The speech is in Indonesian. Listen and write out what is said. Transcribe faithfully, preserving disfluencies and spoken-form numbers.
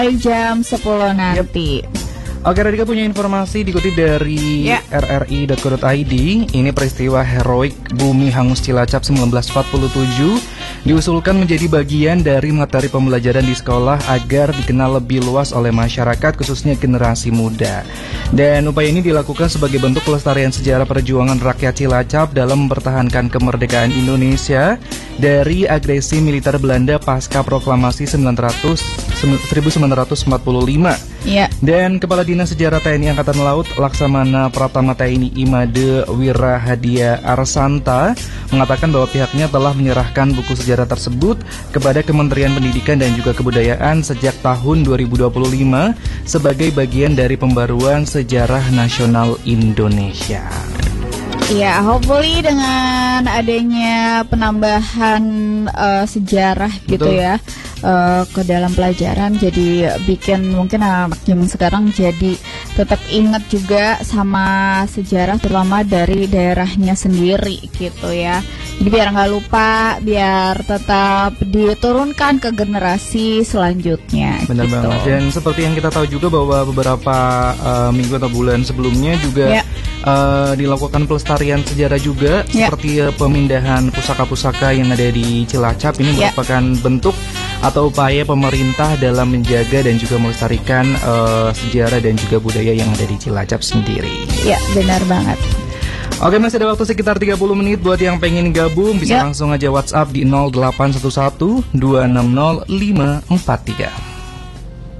jam sepuluh nanti. Yep. Oke, Radika punya informasi dikutip dari yeah. r r i dot co dot i d. Ini peristiwa heroik Bumi Hangus Cilacap seribu sembilan ratus empat puluh tujuh diusulkan menjadi bagian dari materi pembelajaran di sekolah agar dikenal lebih luas oleh masyarakat, khususnya generasi muda. Dan upaya ini dilakukan sebagai bentuk pelestarian sejarah perjuangan rakyat Cilacap dalam mempertahankan kemerdekaan Indonesia dari agresi militer Belanda pasca proklamasi seribu sembilan ratus empat puluh lima. Yeah. Dan Kepala Dinas Sejarah T N I Angkatan Laut Laksamana Pratama T N I Imade Wirahadia Arsanta mengatakan bahwa pihaknya telah menyerahkan buku sejarah tersebut kepada Kementerian Pendidikan dan juga Kebudayaan sejak tahun dua ribu dua puluh lima sebagai bagian dari pembaruan sejarah nasional Indonesia. Ya, hopefully dengan adanya penambahan uh, sejarah gitu. Betul. Ya uh, ke dalam pelajaran, jadi bikin mungkin anak zaman sekarang jadi tetap ingat juga sama sejarah terutama dari daerahnya sendiri gitu ya. Jadi biar nggak lupa, biar tetap diturunkan ke generasi selanjutnya. Benar gitu. banget. Dan seperti yang kita tahu juga bahwa beberapa uh, minggu atau bulan sebelumnya juga ya. uh, dilakukan pelestarian sejarah juga ya. Seperti uh, pemindahan pusaka-pusaka yang ada di Cilacap. Ini ya. merupakan bentuk atau upaya pemerintah dalam menjaga dan juga melestarikan uh, sejarah dan juga budaya yang ada di Cilacap sendiri. Ya, benar banget. Oke, masih ada waktu sekitar tiga puluh menit buat yang pengen gabung. Bisa yep. langsung aja WhatsApp di nol delapan satu satu dua enam nol lima empat tiga.